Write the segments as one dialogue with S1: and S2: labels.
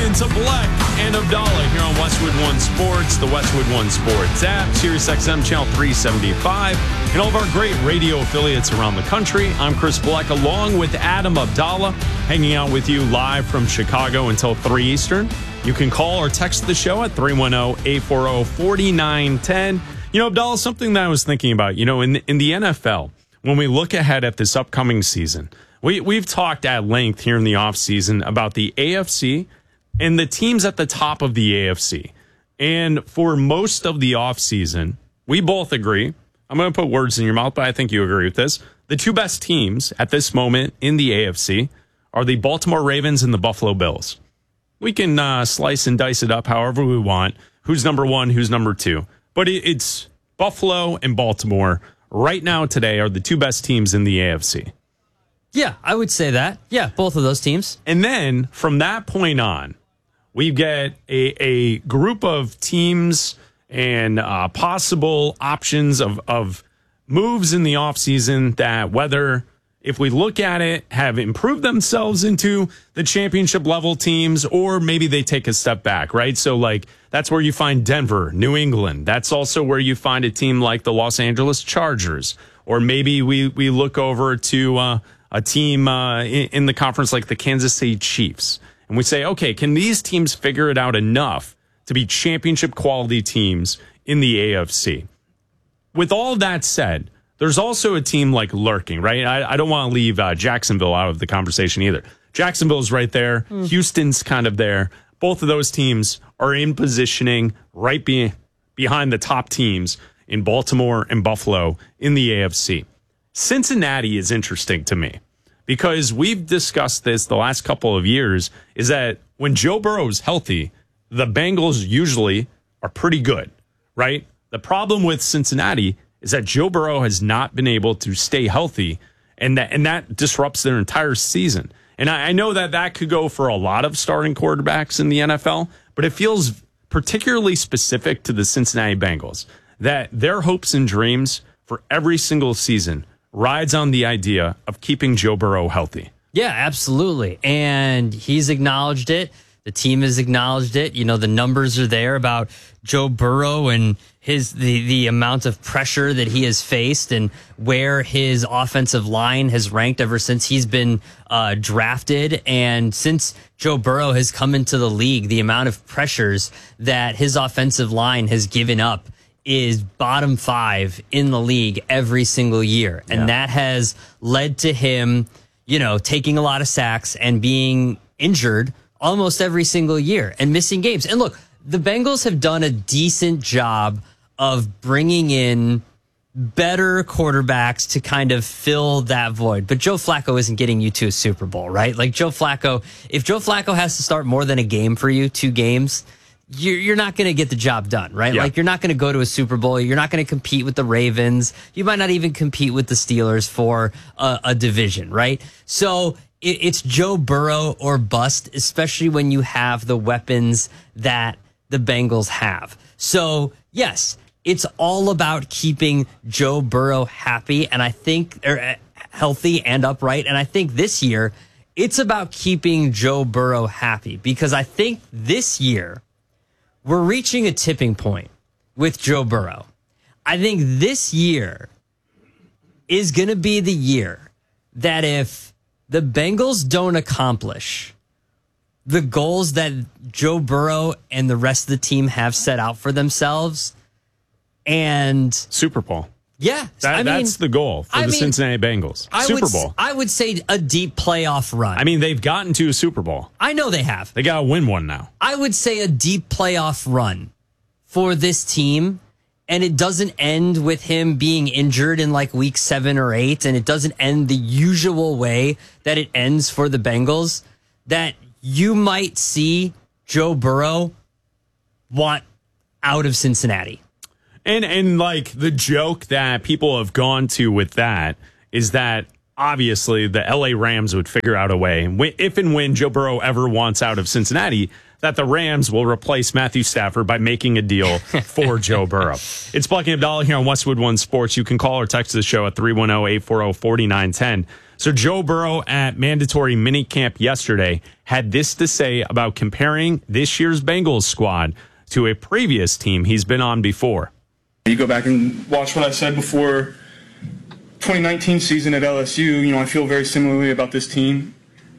S1: into Black and Abdallah here on Westwood One Sports, the Westwood One Sports app, Sirius XM Channel 375, and all of our great radio affiliates around the country. I'm Chris Black along with Adam Abdallah, hanging out with you live from Chicago until 3 Eastern. You can call or text the show at 310-840-4910. You know, Abdallah, something that I was thinking about, you know, in the NFL, when we look ahead at this upcoming season, we've talked at length here in the offseason about the AFC and the teams at the top of the AFC. And for most of the offseason, we both agree. I'm going to put words in your mouth, but I think you agree with this. The two best teams at this moment in the AFC are the Baltimore Ravens and the Buffalo Bills. We can slice and dice it up however we want. Who's number one, who's number two. But it's Buffalo and Baltimore right now today are the two best teams in the AFC.
S2: Yeah, I would say that. Yeah, both of those teams.
S1: And then from that point on, we get a group of teams and possible options of moves in the offseason that, whether if we look at it, have improved themselves into the championship level teams, or maybe they take a step back, right? So like that's where you find Denver, New England. That's also where you find a team like the Los Angeles Chargers, or maybe we look over to a team in the conference like the Kansas City Chiefs. And we say, okay, can these teams figure it out enough to be championship quality teams in the AFC? With all that said, there's also a team like lurking, right? I don't want to leave Jacksonville out of the conversation either. Jacksonville's right there. Houston's kind of there. Both of those teams are in positioning right behind the top teams in Baltimore and Buffalo in the AFC. Cincinnati is interesting to me because we've discussed this the last couple of years, is that when Joe Burrow's healthy, the Bengals usually are pretty good, right? The problem with Cincinnati is that Joe Burrow has not been able to stay healthy, and that disrupts their entire season. And I know that could go for a lot of starting quarterbacks in the NFL, but it feels particularly specific to the Cincinnati Bengals, that their hopes and dreams for every single season rides on the idea of keeping Joe Burrow healthy.
S2: Yeah, absolutely. And he's acknowledged it. The team has acknowledged it. You know, the numbers are there about Joe Burrow and the amount of pressure that he has faced and where his offensive line has ranked ever since he's been drafted. And since Joe Burrow has come into the league, the amount of pressures that his offensive line has given up is bottom 5 in the league every single year. And that has led to him, you know, taking a lot of sacks and being injured almost every single year and missing games. And look, the Bengals have done a decent job of bringing in better quarterbacks to kind of fill that void. But Joe Flacco isn't getting you to a Super Bowl, right? Like if Joe Flacco has to start more than a game for you, 2 games, you're not going to get the job done, right?
S1: Yeah.
S2: Like you're not going to go to a Super Bowl. You're not going to compete with the Ravens. You might not even compete with the Steelers for a division, right? So it's Joe Burrow or bust, especially when you have the weapons that the Bengals have. So, yes, it's all about keeping Joe Burrow happy and I think healthy and upright. And I think this year it's about keeping Joe Burrow happy because I think this year we're reaching a tipping point with Joe Burrow. I think this year is going to be the year that if the Bengals don't accomplish the goals that Joe Burrow and the rest of the team have set out for themselves, and
S1: Super Bowl.
S2: Yeah.
S1: That's the goal for the Cincinnati Bengals. Super Bowl.
S2: I would say a deep playoff run.
S1: I mean, they've gotten to a Super Bowl.
S2: I know they have.
S1: They got to win one now.
S2: I would say a deep playoff run for this team. And it doesn't end with him being injured in like week 7 or 8. And it doesn't end the usual way that it ends for the Bengals. That you might see Joe Burrow want out of Cincinnati.
S1: And like the joke that people have gone to with that is that obviously the LA Rams would figure out a way. If and when Joe Burrow ever wants out of Cincinnati, that the Rams will replace Matthew Stafford by making a deal for Joe Burrow. It's Bucky Abdallah here on Westwood One Sports. You can call or text the show at 310-840-4910. So Joe Burrow at mandatory minicamp yesterday had this to say about comparing this year's Bengals squad to a previous team he's been on before.
S3: You go back and watch what I said before 2019 season at LSU. I feel very similarly about this team.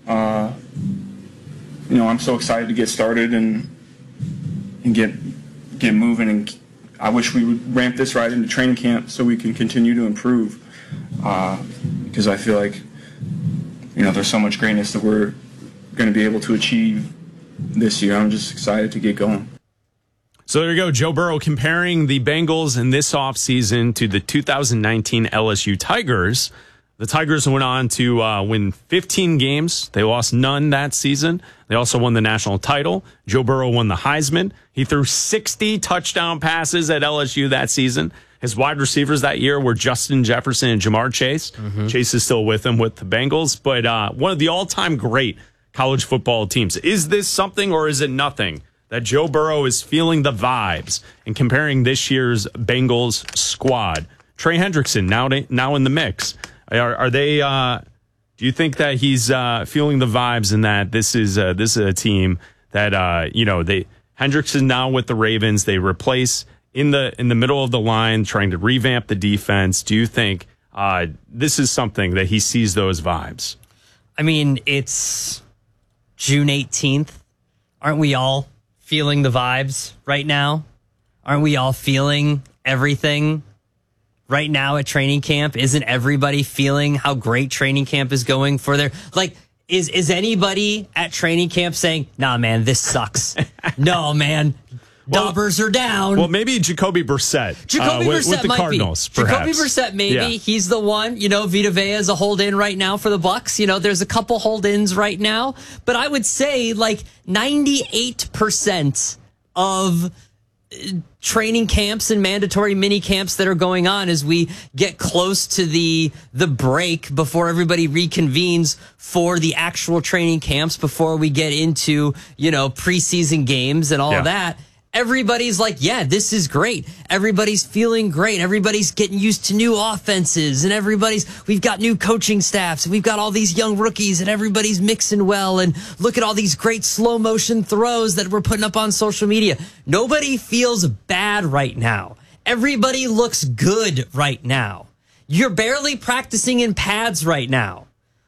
S3: I'm so excited to get started and get moving. And I wish we would ramp this right into training camp so we can continue to improve. Because I feel like, there's so much greatness that we're going to be able to achieve this year. I'm just excited to get going.
S1: So there you go, Joe Burrow comparing the Bengals in this offseason to the 2019 LSU Tigers. The Tigers went on to win 15 games. They lost none that season. They also won the national title. Joe Burrow won the Heisman. He threw 60 touchdown passes at LSU that season. His wide receivers that year were Justin Jefferson and Jamar Chase. Mm-hmm. Chase is still with him with the Bengals, but one of the all-time great college football teams. Is this something or is it nothing that Joe Burrow is feeling the vibes and comparing this year's Bengals squad? Trey Hendrickson now in the mix. Are they? Do you think that he's feeling the vibes and that this is a team that Hendrickson now with the Ravens, they replace in the middle of the line, trying to revamp the defense? Do you think this is something that he sees those vibes?
S2: I mean, it's June 18th. Aren't we all feeling the vibes right now? Aren't we all feeling everything right now at training camp? Isn't everybody feeling how great training camp is going for their, is anybody at training camp saying, nah, man, this sucks? No, man. Daubers are down.
S1: Well, maybe Jacoby Brissett. With the Cardinals, perhaps.
S2: Jacoby Brissett, maybe. Yeah. He's the one. Vita Vea is a hold-in right now for the Bucs. There's a couple hold-ins right now. But I would say 98% of training camps and mandatory mini camps that are going on as we get close to the break before everybody reconvenes for the actual training camps, before we get into, preseason games and all of that. Everybody's like, yeah, this is great. Everybody's feeling great. Everybody's getting used to new offenses, and we've got new coaching staffs, and we've got all these young rookies, and everybody's mixing well, and look at all these great slow motion throws that we're putting up on social media. Nobody feels bad right now. Everybody looks good right now. You're barely practicing in pads right now.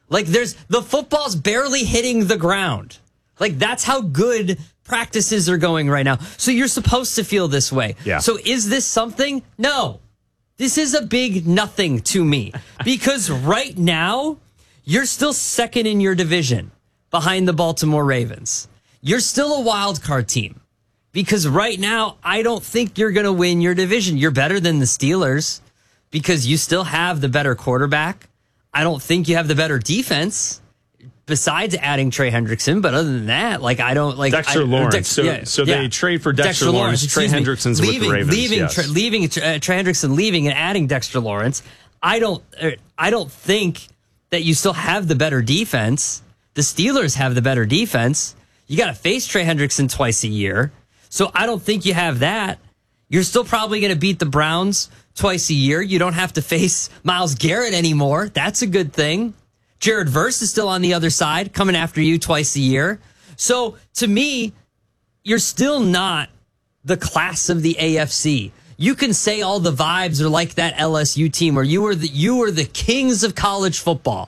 S2: The football's barely hitting the ground. That's how good practices are going right now. So you're supposed to feel this way.
S1: Yeah.
S2: So is this something? No. This is a big nothing to me. Because right now, you're still second in your division behind the Baltimore Ravens. You're still a wild card team. Because right now, I don't think you're going to win your division. You're better than the Steelers because you still have the better quarterback. I don't think you have the better defense, besides adding Trey Hendrickson. But other than that, I don't like
S1: Dexter Lawrence. So they trade for Dexter Lawrence. Trey Hendrickson's with the Ravens.
S2: Leaving Trey Hendrickson, leaving and adding Dexter Lawrence. I don't think that you still have the better defense. The Steelers have the better defense. You got to face Trey Hendrickson twice a year. So I don't think you have that. You're still probably going to beat the Browns twice a year. You don't have to face Myles Garrett anymore. That's a good thing. Jared Verse is still on the other side, coming after you twice a year. So to me, you're still not the class of the AFC. You can say all the vibes are like that LSU team where you were the kings of college football.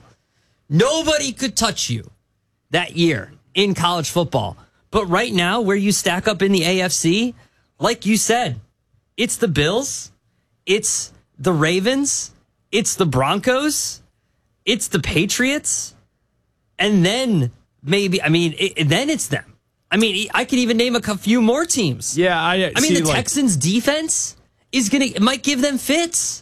S2: Nobody could touch you that year in college football. But right now, where you stack up in the AFC, like you said, it's the Bills, it's the Ravens, it's the Broncos, it's the Patriots, and then maybe, then it's them. I could even name a few more teams.
S1: Yeah,
S2: the Texans' defense might give them fits.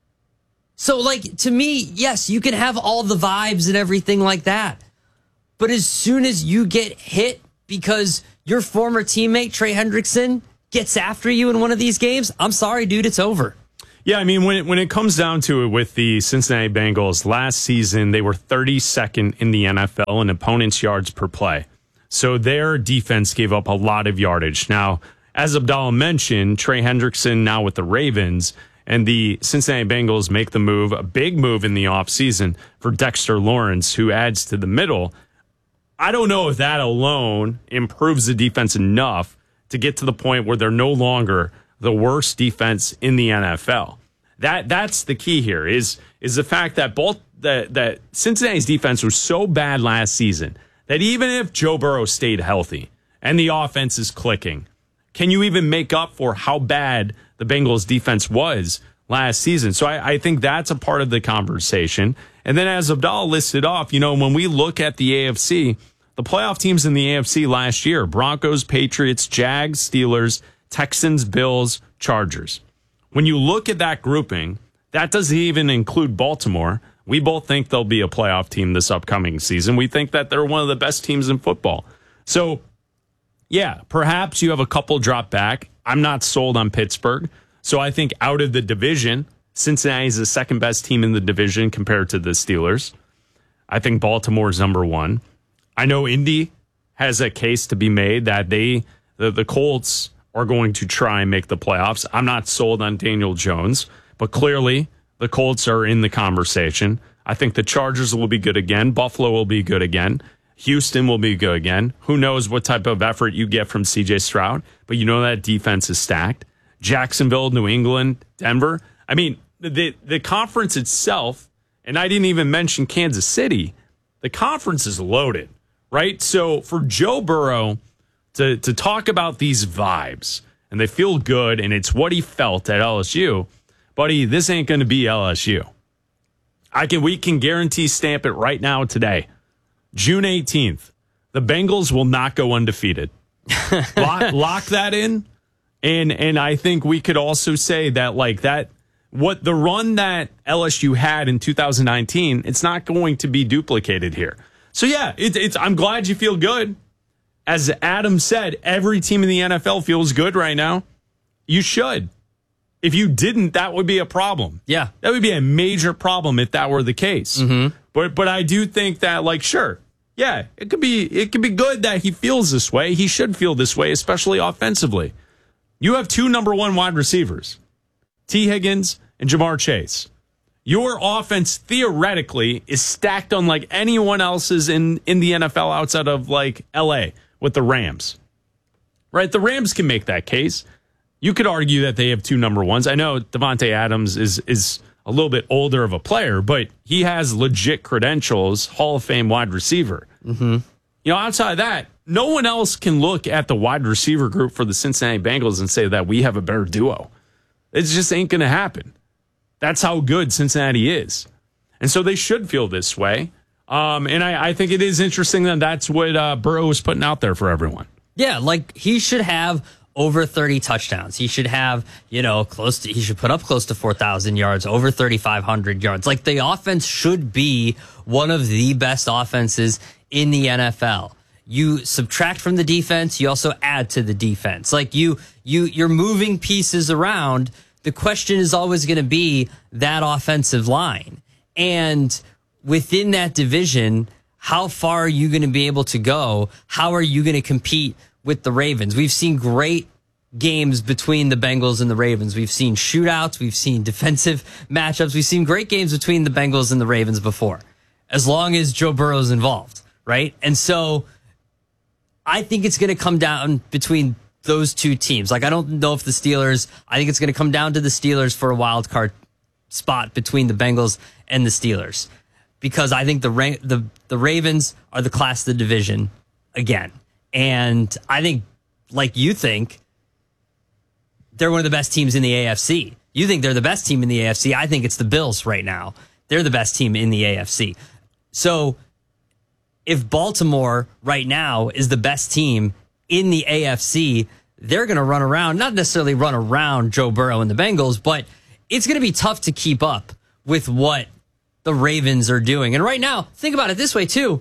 S2: So, to me, yes, you can have all the vibes and everything like that. But as soon as you get hit because your former teammate, Trey Hendrickson, gets after you in one of these games, I'm sorry, dude, it's over.
S1: Yeah, when it comes down to it with the Cincinnati Bengals, last season they were 32nd in the NFL in opponents' yards per play. So their defense gave up a lot of yardage. Now, as Abdallah mentioned, Trey Hendrickson now with the Ravens, and the Cincinnati Bengals make the move, a big move in the offseason for Dexter Lawrence, who adds to the middle. I don't know if that alone improves the defense enough to get to the point where they're no longer the worst defense in the NFL. That's the key here is the fact that that Cincinnati's defense was so bad last season that even if Joe Burrow stayed healthy and the offense is clicking, can you even make up for how bad the Bengals defense was last season? So I think that's a part of the conversation. And then as Abdallah listed off, when we look at the AFC, the playoff teams in the AFC last year, Broncos, Patriots, Jags, Steelers, Texans, Bills, Chargers. When you look at that grouping, that doesn't even include Baltimore. We both think they'll be a playoff team this upcoming season. We think that they're one of the best teams in football. So, yeah, perhaps you have a couple drop back. I'm not sold on Pittsburgh. So I think out of the division, Cincinnati is the second best team in the division compared to the Steelers. I think Baltimore is number one. I know Indy has a case to be made that the Colts are going to try and make the playoffs. I'm not sold on Daniel Jones, but clearly the Colts are in the conversation. I think the Chargers will be good again. Buffalo will be good again. Houston will be good again. Who knows what type of effort you get from C.J. Stroud, but that defense is stacked. Jacksonville, New England, Denver. I mean, the conference itself, and I didn't even mention Kansas City, the conference is loaded, right? So for Joe Burrow to talk about these vibes, and they feel good, and it's what he felt at LSU, buddy, this ain't going to be LSU. We can guarantee stamp it right now today. June 18th, the Bengals will not go undefeated. Lock that in. And I think we could also say that what the run that LSU had in 2019, it's not going to be duplicated here. So yeah, I'm glad you feel good. As Adam said, every team in the NFL feels good right now. You should. If you didn't, that would be a problem.
S2: Yeah.
S1: That would be a major problem if that were the case.
S2: Mm-hmm.
S1: But I do think that, sure, yeah, it could be good that he feels this way. He should feel this way, especially offensively. You have two number one wide receivers, T. Higgins and Jamar Chase. Your offense theoretically is stacked unlike anyone else's in the NFL outside of LA with the Rams. Right? The Rams can make that case. You could argue that they have two number ones. I know Devontae Adams is a little bit older of a player, but he has legit credentials, Hall of Fame wide receiver.
S2: Mm-hmm.
S1: Outside of that, no one else can look at the wide receiver group for the Cincinnati Bengals and say that we have a better duo. It just ain't going to happen. That's how good Cincinnati is. And so they should feel this way. And I think it is interesting that that's what Burrow is putting out there for everyone.
S2: Yeah, he should have over 30 touchdowns. He should have, he should put up close to 4,000 yards, over 3,500 yards. The offense should be one of the best offenses in the NFL. You subtract from the defense, you also add to the defense. You're moving pieces around. The question is always going to be that offensive line. And within that division, how far are you going to be able to go? How are you going to compete with the Ravens? We've seen great games between the Bengals and the Ravens. We've seen shootouts. We've seen defensive matchups. We've seen great games between the Bengals and the Ravens before, as long as Joe Burrow's involved, right? And so I think it's going to come down between those two teams. I don't know if the Steelers, I think it's going to come down to the Steelers for a wild card spot between the Bengals and the Steelers, because I think the Ravens are the class of the division again. And I think, you think, they're one of the best teams in the AFC. You think they're the best team in the AFC. I think it's the Bills right now. They're the best team in the AFC. So if Baltimore right now is the best team in the AFC, they're going to run around, not necessarily run around Joe Burrow and the Bengals, but it's going to be tough to keep up with what the Ravens are doing. And right now, think about it this way too.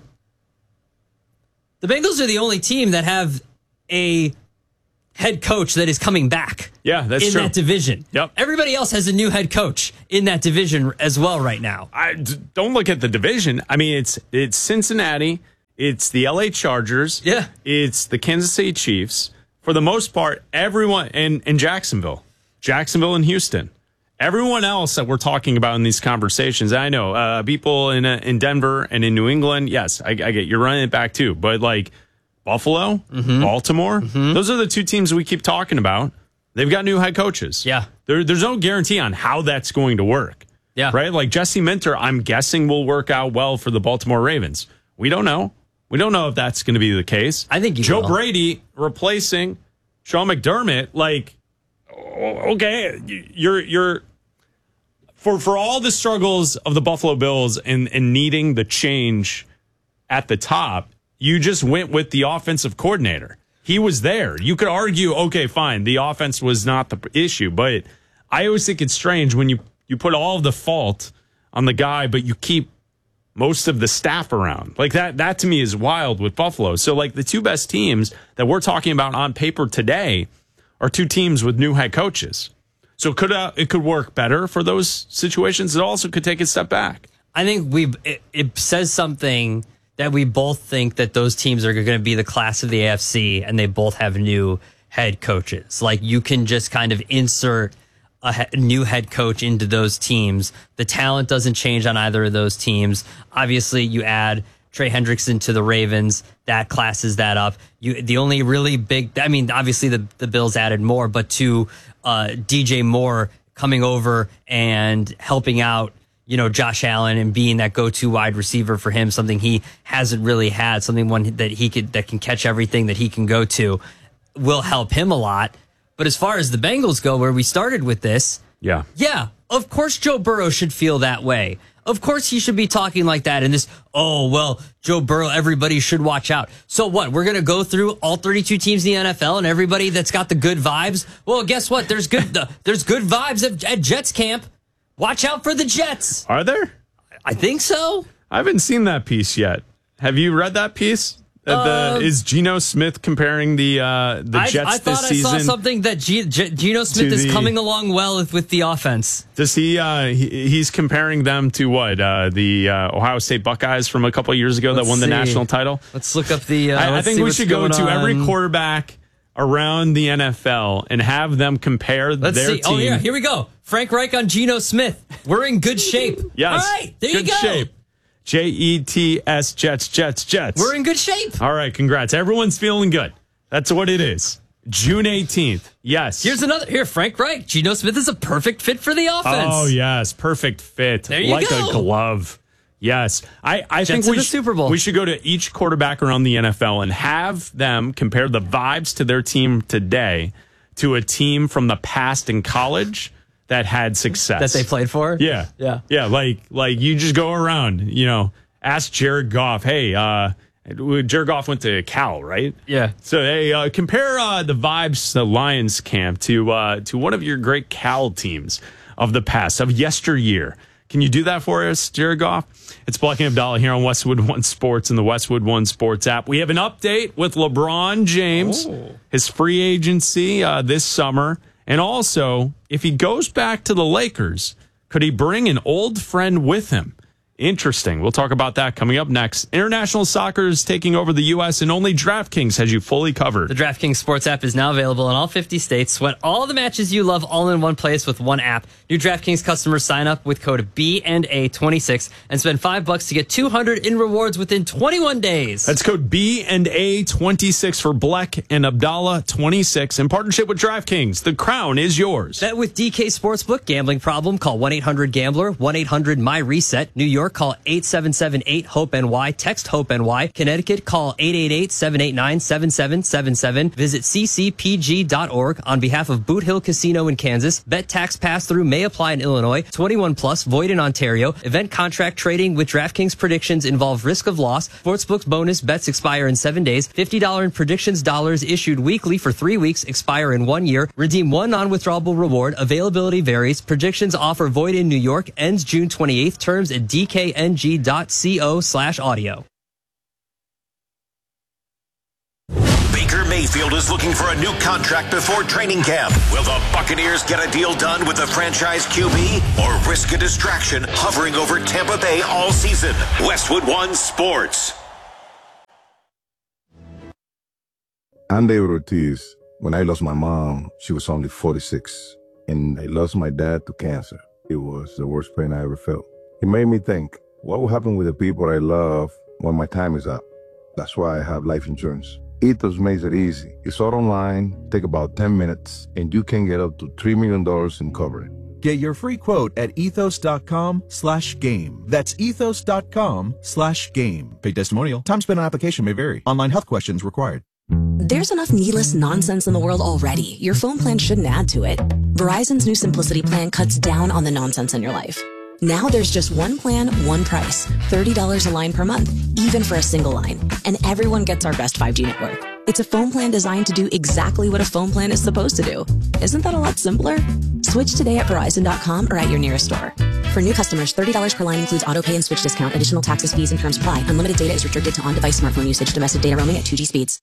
S2: The Bengals are the only team that have a head coach that is coming back.
S1: Yeah, that's true.
S2: In that division.
S1: Yep.
S2: Everybody else has a new head coach in that division as well right now.
S1: Don't look at the division. I mean, it's Cincinnati, It's the LA Chargers.
S2: Yeah.
S1: It's the Kansas City Chiefs. For the most part, everyone, and Jacksonville and Houston. Everyone else that we're talking about in these conversations, I know people in Denver and in New England, yes, I get you're running it back too. But like Buffalo, Baltimore, those are the two teams we keep talking about. They've got new head coaches.
S2: Yeah.
S1: There's no guarantee on how that's going to work.
S2: Yeah.
S1: Right? Like Jesse Minter, I'm guessing will work out well for the Baltimore Ravens. We don't know. We don't know if that's going to be the case.
S2: I think
S1: Joe Brady replacing Sean McDermott, like, okay, you're for all the struggles of the Buffalo Bills and needing the change at the top, you just went with the offensive coordinator. He was there. You could argue, okay, fine, the offense was not the issue, but I always think it's strange when you put all of the fault on the guy, but you keep most of the staff around. Like that to me is wild with Buffalo. So like the two best teams that we're talking about on paper today are two teams with new head coaches. So it could work better for those situations. It also could take a step back.
S2: I think it says something that we both think that those teams are going to be the class of the AFC, and they both have new head coaches. Like you can just kind of insert a new head coach into those teams. The talent doesn't change on either of those teams. Obviously, you add Trey Hendrickson to the Ravens. That classes that up. The only really big, I mean, obviously the Bills added more, but to DJ Moore coming over and helping out, Josh Allen and being that go-to wide receiver for him, something he hasn't really had, that can catch everything that he can go to, will help him a lot. But as far as the Bengals go, where we started with this, yeah, of course Joe Burrow should feel that way. Of course he should be talking like that. And Joe Burrow, everybody should watch out. So what? We're going to go through all 32 teams in the NFL and everybody that's got the good vibes. Well, guess what? There's good vibes at Jets camp. Watch out for the Jets.
S1: Are there?
S2: I think so.
S1: I haven't seen that piece yet. Have you read that piece? Is Geno Smith comparing the Jets this season?
S2: I saw something that Geno Smith is coming along well with the offense.
S1: Does he's comparing them to what? The Ohio State Buckeyes from a couple of years ago that won the national title?
S2: Let's look up the...
S1: I think we should go to every quarterback around the NFL and have them compare their team.
S2: Oh, yeah, here we go. Frank Reich on Geno Smith. We're in good shape.
S1: Yes.
S2: All right, there you go.
S1: Good shape. Jets, Jets.
S2: We're in good shape.
S1: All right, congrats. Everyone's feeling good. That's what it is. June 18th. Yes.
S2: Here, Frank Reich. Geno Smith is a perfect fit for the offense.
S1: Oh, yes. Perfect fit.
S2: There you
S1: like
S2: go.
S1: a glove. Yes. I think
S2: the Super Bowl.
S1: We should go to each quarterback around the NFL and have them compare the vibes to their team today to a team from the past in college that had success.
S2: That they played for?
S1: Yeah. Like you just go around, ask Jared Goff, hey, Jared Goff went to Cal, right?
S2: Yeah.
S1: So, hey, compare the vibes to Lions camp to one of your great Cal teams of the past, of yesteryear. Can you do that for us, Jared Goff? It's Black and Abdallah here on Westwood One Sports and the Westwood One Sports app. We have an update with LeBron James, his free agency this summer. And also, if he goes back to the Lakers, could he bring an old friend with him? Interesting. We'll talk about that coming up next. International soccer is taking over the U.S. and only DraftKings has you fully covered.
S2: The DraftKings Sports app is now available in all 50 states. Sweat all the matches you love all in one place with one app. New DraftKings customers sign up with code B&A26 and spend $5 to get $200 in rewards within 21 days.
S1: That's code B&A26 for Black and Abdallah 26 in partnership with DraftKings. The crown is yours.
S2: Bet with DK Sportsbook. Gambling problem? Call 1-800-GAMBLER. 1-800-MY-RESET. New York, call 877-8-HOPE-NY. Text HOPE-NY. Connecticut, call 888-789-7777. Visit ccpg.org. On behalf of Boot Hill Casino in Kansas, bet tax pass-through may apply in Illinois. 21 plus, void in Ontario. Event contract trading with DraftKings predictions involve risk of loss. Sportsbook's bonus bets expire in 7 days. $50 in predictions dollars issued weekly for 3 weeks, expire in 1 year. Redeem one non-withdrawable reward. Availability varies. Predictions offer void in New York. Ends June 28th. Terms at dkng.co/audio.
S4: Baker Mayfield is looking for a new contract before training camp. Will the Buccaneers get a deal done with the franchise QB or risk a distraction hovering over Tampa Bay all season? Westwood One Sports.
S5: I'm David Ortiz. When I lost my mom, she was only 46, and I lost my dad to cancer. It was the worst pain I ever felt. It made me think, what will happen with the people I love when my time is up? That's why I have life insurance. Ethos makes it easy. It's all online, take about 10 minutes, and you can get up to $3 million in coverage.
S6: Get your free quote at ethos.com/game. That's ethos.com/game. Paid testimonial. Time spent on application may vary. Online health questions required.
S7: There's enough needless nonsense in the world already. Your phone plan shouldn't add to it. Verizon's new Simplicity plan cuts down on the nonsense in your life. Now there's just one plan, one price. $30 a line per month, even for a single line. And everyone gets our best 5G network. It's a phone plan designed to do exactly what a phone plan is supposed to do. Isn't that a lot simpler? Switch today at Verizon.com or at your nearest store. For new customers, $30 per line includes auto pay and switch discount. Additional taxes, fees, and terms apply. Unlimited data is restricted to on-device smartphone usage. Domestic data roaming at 2G speeds.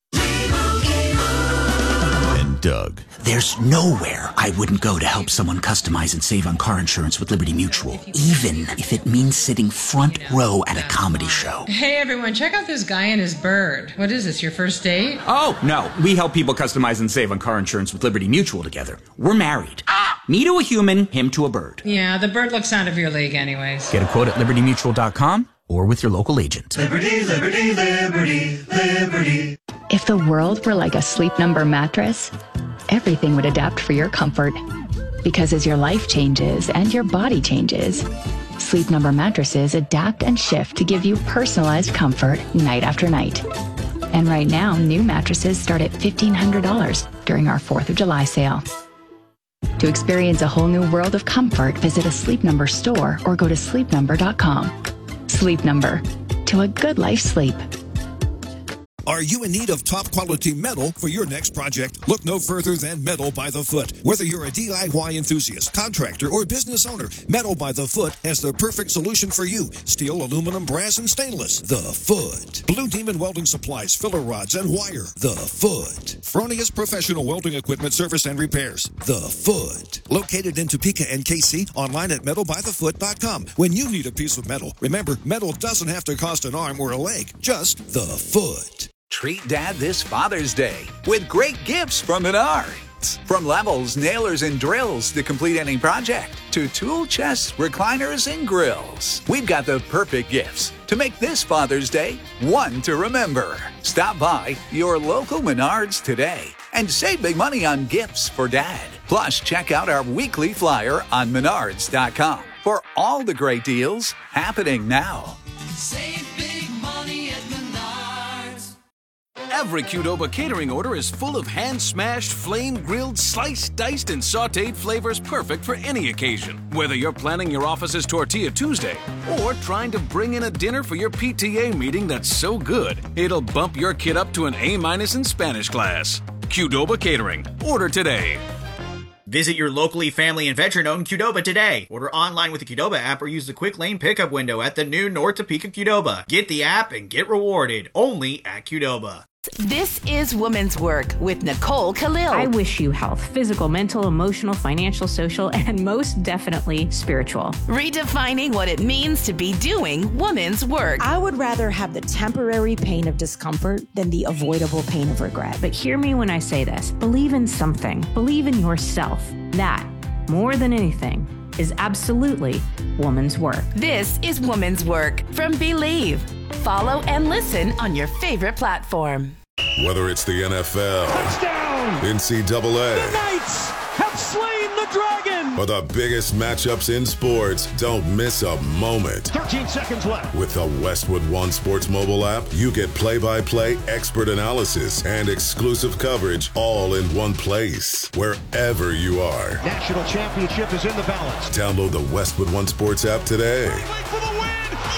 S8: Doug.
S9: There's nowhere I wouldn't go to help someone customize and save on car insurance with Liberty Mutual, even if it means sitting front row at a comedy show.
S10: Hey everyone, check out this guy and his bird. What is this, your first date?
S9: Oh, no. We help people customize and save on car insurance with Liberty Mutual together. We're married. Me to a human, him to a bird.
S10: Yeah, the bird looks out of your league anyways.
S9: Get a quote at libertymutual.com or with your local agent.
S11: Liberty, liberty, liberty, liberty.
S12: If the world were like a Sleep Number mattress, everything would adapt for your comfort. Because as your life changes and your body changes, Sleep Number mattresses adapt and shift to give you personalized comfort night after night. And right now, new mattresses start at $1,500 during our 4th of July sale. To experience a whole new world of comfort, visit a Sleep Number store or go to sleepnumber.com. Sleep Number. To a good life sleep.
S13: Are you in need of top quality metal for your next project? Look no further than Metal by the Foot. Whether you're a DIY enthusiast, contractor, or business owner, Metal by the Foot has the perfect solution for you. Steel, aluminum, brass, and stainless. The Foot. Blue Demon Welding Supplies, filler rods, and wire. The Foot. Fronius Professional Welding Equipment Service and Repairs. The Foot. Located in Topeka and KC, online at metalbythefoot.com. When you need a piece of metal, remember, metal doesn't have to cost an arm or a leg, just the foot.
S14: Treat Dad this Father's Day with great gifts from Menards. From levels, nailers, and drills to complete any project, to tool chests, recliners, and grills. We've got the perfect gifts to make this Father's Day one to remember. Stop by your local Menards today and save big money on gifts for Dad. Plus, check out our weekly flyer on menards.com for all the great deals happening now.
S11: Save big money at Menards.
S15: Every Qdoba catering order is full of hand-smashed, flame-grilled, sliced, diced, and sautéed flavors perfect for any occasion. Whether you're planning your office's Tortilla Tuesday or trying to bring in a dinner for your PTA meeting that's so good, it'll bump your kid up to an A- in Spanish class. Qdoba Catering. Order today.
S16: Visit your locally family and veteran-owned Qdoba today. Order online with the Qdoba app or use the quick lane pickup window at the new North Topeka Qdoba. Get the app and get rewarded only at Qdoba.
S17: This is Women's Work with Nicole Khalil.
S18: I wish you health, physical, mental, emotional, financial, social, and most definitely spiritual.
S17: Redefining what it means to be doing women's work.
S19: I would rather have the temporary pain of discomfort than the avoidable pain of regret.
S18: But hear me when I say this. Believe in something. Believe in yourself. That, more than anything, is absolutely woman's work.
S17: This is Woman's Work from Believe. Follow and listen on your favorite platform.
S20: Whether it's the NFL,
S11: touchdown,
S20: NCAA,
S11: the Knights have slain the dragon,
S20: or the biggest matchups in sports, don't miss a moment.
S11: 13 seconds left.
S20: With the Westwood One Sports mobile app, you get play-by-play expert analysis and exclusive coverage all in one place, wherever you are.
S11: National championship is in the balance.
S20: Download the Westwood One Sports app today.
S11: For the win.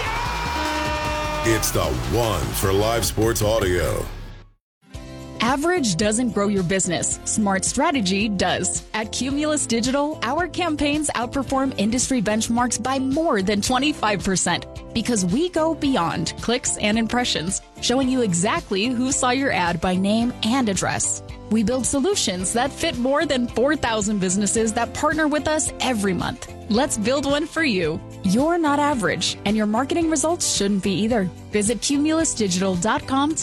S20: It's the one for live sports audio.
S21: Average doesn't grow your business. Smart strategy does. At Cumulus Digital, our campaigns outperform industry benchmarks by more than 25% because we go beyond clicks and impressions, showing you exactly who saw your ad by name and address. We build solutions that fit more than 4,000 businesses that partner with us every month. Let's build one for you. You're not average, and your marketing results shouldn't be either. Visit cumulusdigital.com